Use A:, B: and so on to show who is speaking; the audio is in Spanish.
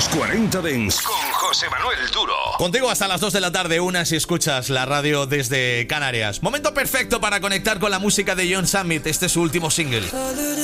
A: 40 Dents con José Manuel Duro.
B: Contigo hasta las 2 de la tarde, una si escuchas la radio desde Canarias. Momento perfecto para conectar con la música de John Summit. Este es su último single.